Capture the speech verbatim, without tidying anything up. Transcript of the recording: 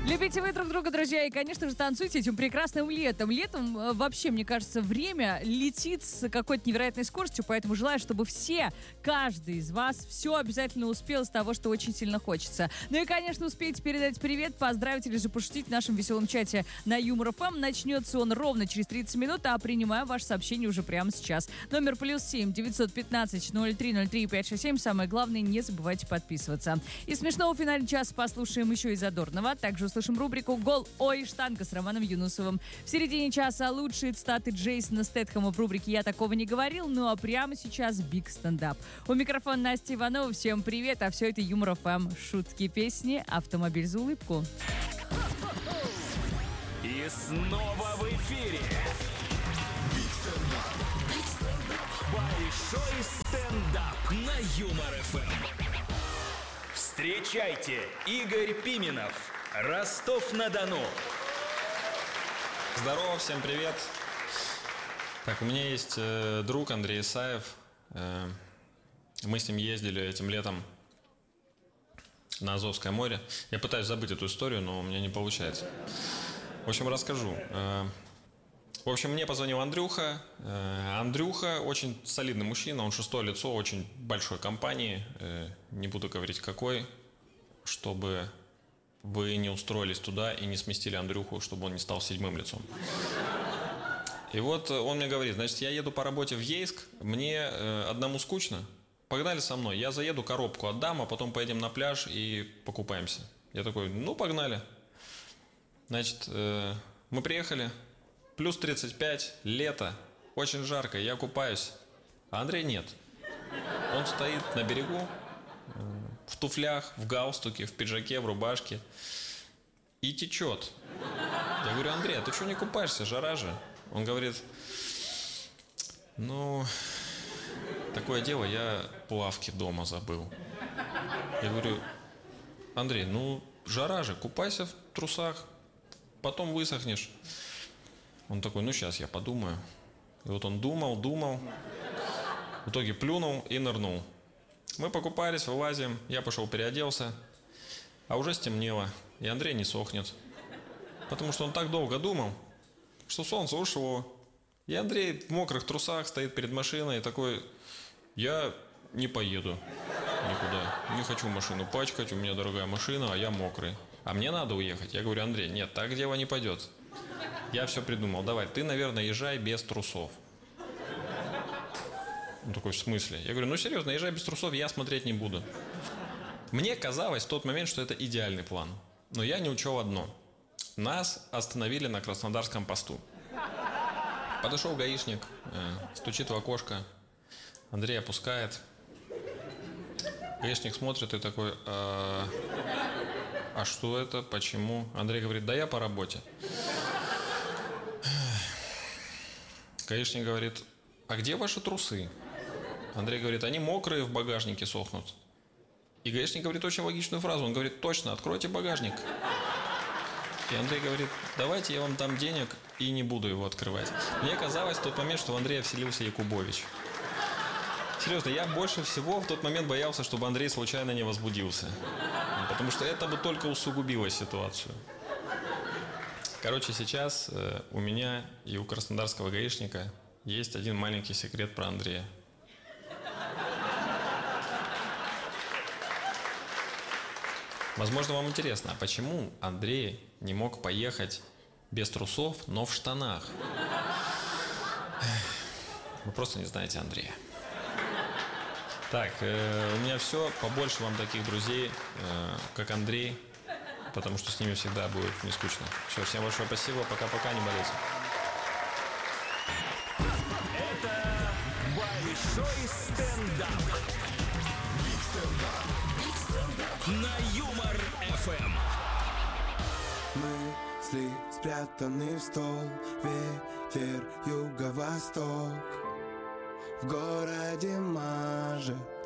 Любите вы друг друга, друзья, и, конечно же, танцуйте этим прекрасным летом. Летом э, вообще, мне кажется, время летит с какой-то невероятной скоростью, поэтому желаю, чтобы все, каждый из вас, все обязательно успел с того, что очень сильно хочется. Ну и, конечно, успейте передать привет, поздравить или же пошутить в нашем веселом чате на Юмор эф эм. Начнется он ровно через тридцать минут, а принимаю ваше сообщение уже прямо сейчас. Номер плюс семь девятьсот пятнадцать ноль три ноль три пять шесть семь. Самое главное, не забывайте подписываться. И смешного в финале часа послушаем еще и задорного. Также услышим рубрику «Гол, ой, штанга» с Романом Юнусовым. В середине часа лучшие цитаты Джейсона Стэтхэма в рубрике «Я такого не говорил». Ну а прямо сейчас биг стендап. У микрофона Настя Иванова. Всем привет, а все это Юмор эф эм. Шутки, песни, автомобиль за улыбку. И снова в эфире большой стендап на Юмор эф эм. Встречайте, Игорь Пименов, Ростов-на-Дону. Здорово, всем привет. Так, у меня есть э, друг Андрей Исаев. Э, мы с ним ездили этим летом на Азовское море. Я пытаюсь забыть эту историю, но у меня не получается. В общем, расскажу. Э, в общем, мне позвонил Андрюха. Э, Андрюха очень солидный мужчина, он шестое лицо очень большой компании. Э, не буду говорить какой, чтобы вы не устроились туда и не сместили Андрюху, чтобы он не стал седьмым лицом. И вот он мне говорит, значит, я еду по работе в Ейск, мне э, одному скучно, погнали со мной, я заеду, коробку отдам, а потом поедем на пляж и покупаемся. Я такой, ну, погнали. Значит, э, мы приехали, плюс тридцать пять, лето, очень жарко, я купаюсь, а Андрей нет. Он стоит на берегу, в туфлях, в галстуке, в пиджаке, в рубашке и течет. Я говорю, Андрей, а ты что не купаешься, жара же? Он говорит, ну, такое дело, я плавки дома забыл. Я говорю, Андрей, ну, жара же, купайся в трусах, потом высохнешь. Он такой, ну, сейчас я подумаю. И вот он думал, думал, в итоге плюнул и нырнул. Мы покупались, вылазим, я пошел переоделся, а уже стемнело, и Андрей не сохнет. Потому что он так долго думал, что солнце ушло. И Андрей в мокрых трусах стоит перед машиной и такой, я не поеду никуда, не хочу машину пачкать, у меня дорогая машина, а я мокрый. А мне надо уехать. Я говорю, Андрей, нет, так дело не пойдет. Я все придумал, давай, ты, наверное, езжай без трусов. Он такой, в смысле? Я говорю, ну серьезно, езжай без трусов, я смотреть не буду. Мне казалось в тот момент, что это идеальный план. Но я не учел одно. Нас остановили на Краснодарском посту. Подошел гаишник, э, стучит в окошко. Андрей опускает. Гаишник смотрит и такой, а, а что это, почему? Андрей говорит, да я по работе. Гаишник говорит, а где ваши трусы? Андрей говорит, они мокрые, в багажнике сохнут. И гаишник говорит очень логичную фразу. Он говорит, точно, откройте багажник. И Андрей говорит, давайте я вам дам денег и не буду его открывать. Мне казалось в тот момент, что в Андрея вселился Якубович. Серьезно, я больше всего в тот момент боялся, чтобы Андрей случайно не возбудился. Потому что это бы только усугубило ситуацию. Короче, сейчас э, у меня и у краснодарского гаишника есть один маленький секрет про Андрея. Возможно, вам интересно, а почему Андрей не мог поехать без трусов, но в штанах? Вы просто не знаете Андрея. Так, э, у меня все. Побольше вам таких друзей, э, как Андрей, потому что с ними всегда будет не скучно. Все, всем большое спасибо. Пока-пока, не болейте. Это большой стендап. Биг стендап. На Юмор эф эм. Мысли спрятаны в стол, ветер юго-восток. В городе мажет